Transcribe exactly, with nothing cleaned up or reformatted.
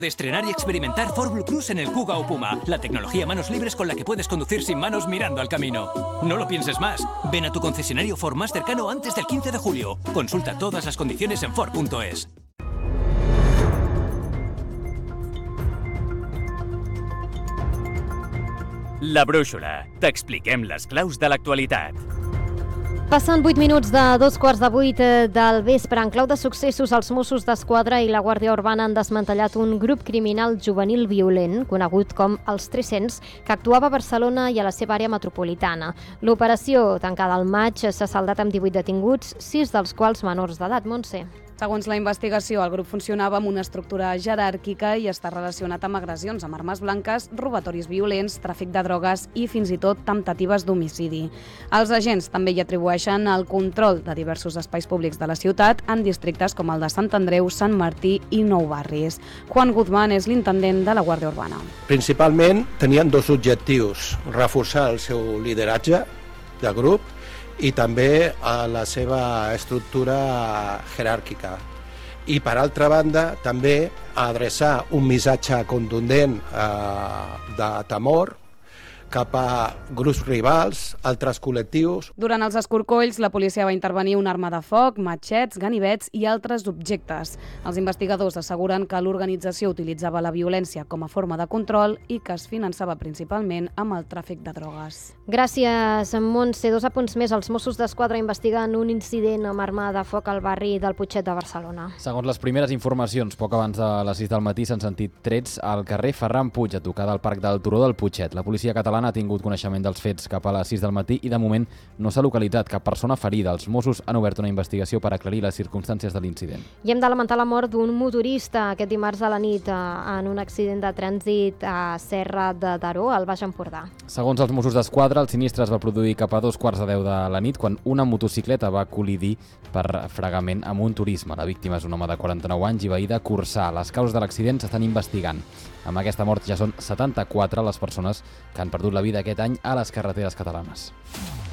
De estrenar y experimentar Ford Blue Cruise en el Kuga o Puma, la tecnología manos libres con la que puedes conducir sin manos mirando al camino. No lo pienses más. Ven a tu concesionario Ford más cercano antes del quince de julio. Consulta todas las condiciones en Ford punto es. La Brúixola. T'expliquem les claus de l'actualitat. Passen vuit minuts de dos quarts de vuit del vespre. En clau de successos, els Mossos d'Esquadra i la Guàrdia Urbana han desmantellat un grup criminal juvenil violent, conegut com els tres-cents, que actuava a Barcelona i a la seva àrea metropolitana. L'operació, tancada al maig, s'ha saldat amb divuit detinguts, sis dels quals menors d'edat. Montse. Segons la investigació, el grup funcionava amb una estructura jeràrquica i està relacionat amb agressions amb armes blanques, robatoris violents, tràfic de drogues i fins i tot temptatives d'homicidi. Els agents també hi atribueixen el control de diversos espais públics de la ciutat en districtes com el de Sant Andreu, Sant Martí i Nou Barris. Juan Guzmán és l'intendent de la Guàrdia Urbana. Principalment tenien dos objectius: reforçar el seu lideratge de grup i també a la seva estructura jeràrquica. I, per altra banda, també adreçar un missatge contundent eh, de temor cap a grups rivals, altres col·lectius. Durant els escorcolls, la policia va intervenir una arma de foc, matxets, ganivets i altres objectes. Els investigadors asseguren que l'organització utilitzava la violència com a forma de control i que es finançava principalment amb el tràfic de drogues. Gràcies, Montse. Dos apunts més. Els Mossos d'Esquadra investiguen un incident amb arma de foc al barri del Putxet de Barcelona. Segons les primeres informacions, poc abans de les sis del matí s'han sentit trets al carrer Ferran Puig, a tocar del Parc del Turó del Putxet. La policia catalana ha tingut coneixement dels fets cap a les sis del matí i de moment no s'ha localitzat cap persona ferida. Els Mossos han obert una investigació per aclarir les circumstàncies de l'incident. I hem de lamentar la mort d'un motorista aquest dimarts a la nit en un accident de trànsit a Serra de Daró, al Baix Empordà. Segons els Mossos d'Esquadra, el sinistre es va produir cap a dos quarts de deu de la nit quan una motocicleta va col·lidir per fregament amb un turisme. La víctima és un home de quaranta-nou anys i veí de Corçà. Les causes de l'accident s'estan investigant. Amb aquesta mort ja són setanta-quatre les persones que han perdut la vida aquest any a les carreteres catalanes.